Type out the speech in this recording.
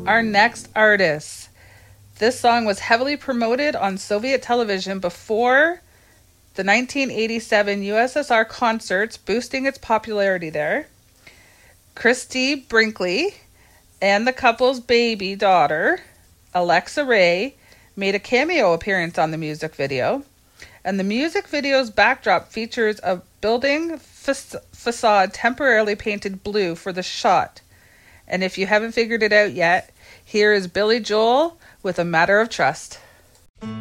Our next artist. This song was heavily promoted on Soviet television before the 1987 USSR concerts, boosting its popularity there. Christie Brinkley and the couple's baby daughter, Alexa Ray, made a cameo appearance on the music video. And the music video's backdrop features a building facade temporarily painted blue for the shot. And if you haven't figured it out yet, here is Billy Joel with A Matter of Trust.